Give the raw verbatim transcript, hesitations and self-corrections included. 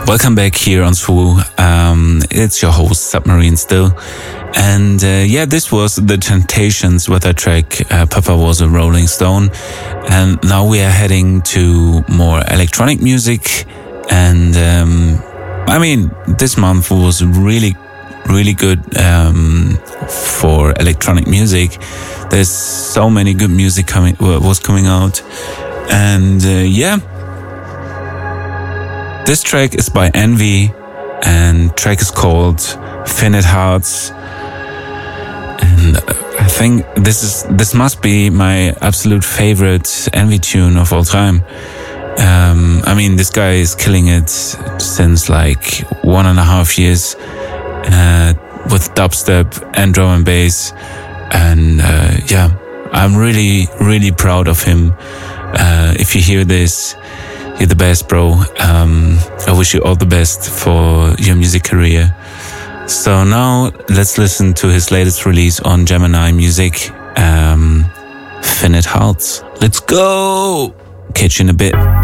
Welcome back here on Swoo. Um, it's your host, Submarine still. And uh, yeah, this was The Temptations with their track uh, Papa Was a Rolling Stone. And now we are heading to more electronic music. And um, I mean, this month was really, really good um, for electronic music. There's so many good music coming was coming out. And uh, yeah, this track is by Envy, and track is called Finite Hearts. And I think this is this must be my absolute favorite Envy tune of all time. Um, I mean, this guy is killing it since like one and a half years uh, with dubstep and drum and bass. And uh, yeah, I'm really, really proud of him. Uh, if you hear this, you're the best, bro. Um, I wish you all the best for your music career. So now let's listen to his latest release on Gemini Music, um, Finite Hearts. Let's go! Catch you in a bit.